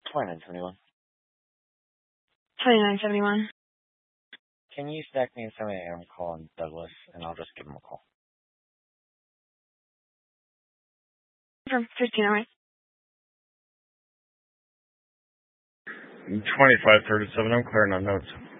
2971. 2971. Can you stack me in somebody? I'm calling Douglas, and I'll just give him a call. From 1508. 2537, I'm clearing on notes.